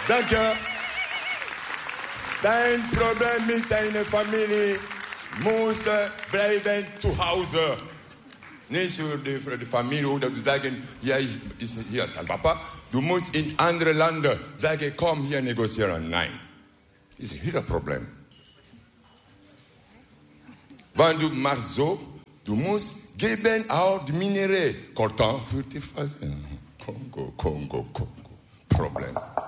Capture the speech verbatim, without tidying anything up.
Danke. Dein Problem mit deiner Familie muss bleiben zu Hause. Nicht für die, für die Familie oder zu sagen, ja, ich, ist hier sein Papa. Du musst in andere Länder sagen, komm hier negozieren. Nein. Das ist hier ein Problem. Wenn du machst so, du musst geben auch die Minerais. Coltan für die Phase. Kongo, Kongo, Kongo. Problem.